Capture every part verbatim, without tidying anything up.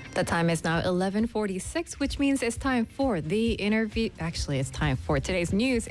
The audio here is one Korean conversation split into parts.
The time is now eleven forty-six, which means it's time for the interview. Actually, it's time for today's News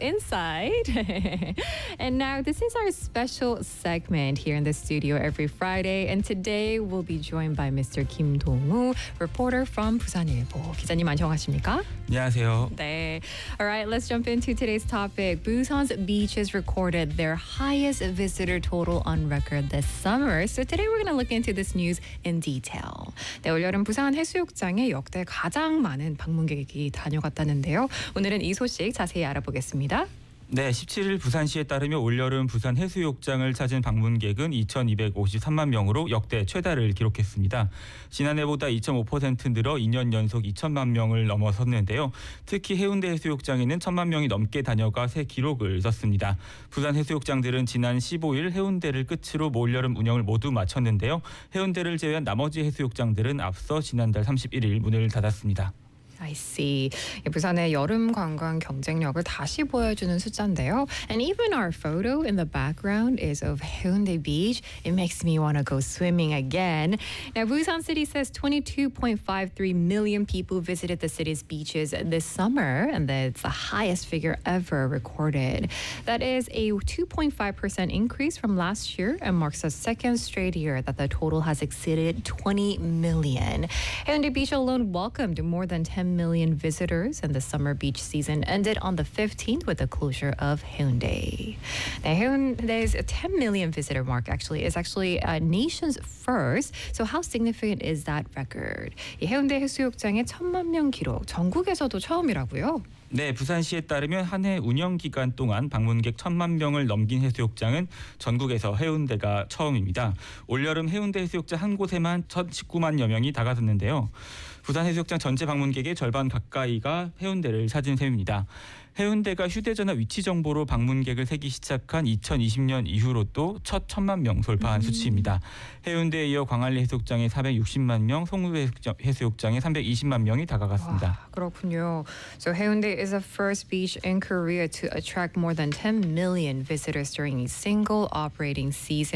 Inside. And now this is our special segment here in the studio every Friday. And today we'll be joined by Mister Kim Dong-woo, reporter from 부산일보. 기자님 안녕하십니까? 안녕하세요. 네. All right, let's jump into today's topic. Busan's beaches recorded their highest visitor total on record this summer. So today we're going to look into this news in detail. 네, 올여름 부산 해수욕장에 역대 가장 많은 방문객이 다녀갔다는데요. 오늘은 이 소식 자세히 알아보겠습니다. 네, 십칠일 부산시에 따르면 올여름 부산 해수욕장을 찾은 방문객은 이천이백오십삼만 명으로 역대 최다를 기록했습니다. 지난해보다 이 점 오 퍼센트 늘어 이 년 연속 이천만 명을 넘어섰는데요. 특히 해운대 해수욕장에는 천만 명이 넘게 다녀가 새 기록을 썼습니다. 부산 해수욕장들은 지난 십오일 해운대를 끝으로 올여름 운영을 모두 마쳤는데요. 해운대를 제외한 나머지 해수욕장들은 앞서 지난달 삼십일일 문을 닫았습니다. I see. 부산의 여름 관광 경쟁력을 다시 보여주는 숫자인데요. And even our photo in the background is of Haeundae Beach. It makes me want to go swimming again. Now, Busan City says twenty-two point five three million people visited the city's beaches this summer, and that's the highest figure ever recorded. That is a two point five percent increase from last year and marks the second straight year that the total has exceeded twenty million. Haeundae Beach alone welcomed more than ten million visitors, and the summer beach season ended on the fifteenth with the closure of Haeundae. Now, Haeundae's ten million visitor mark actually is actually a nation's first. So how significant is that record? 이 해운대 해수욕장의 천만 명 기록 전국에서도 처음이라고요? 네, 부산시에 따르면 한 해 운영 기간 동안 방문객 천만 명을 넘긴 해수욕장은 전국에서 해운대가 처음입니다. 올여름 해운대 해수욕장 한 곳에만 천십구만여 명이 다가섰는데요. 부산 해수욕장 전체 방문객의 절반 가까이가 해운대를 찾은 셈입니다. 해운대가 휴대전화 위치 정보로 방문객을 세기 시작한 이천이십년 이후로 또 첫 천만 명 돌파한 음. 수치입니다. 해운대에 이어 광안리 해수욕장에 사백육십만 명, 송도 해수욕장에 삼백이십만 명이 다가갔습니다. 와, 그렇군요. So Haeundae is the first beach in Korea to attract more than ten million visitors during a single operating season.